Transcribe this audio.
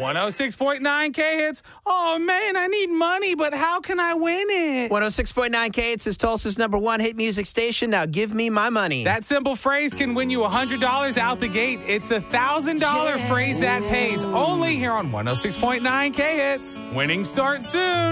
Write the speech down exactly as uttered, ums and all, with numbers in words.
one oh six point nine K Hits. Oh, man, I need money, but how can I win it? one oh six point nine K Hits is Tulsa's number one hit music station. Now give me my money. That simple phrase can win you one hundred dollars out the gate. It's the one thousand dollars phrase that pays. Only here on one oh six point nine K Hits. Winning starts soon.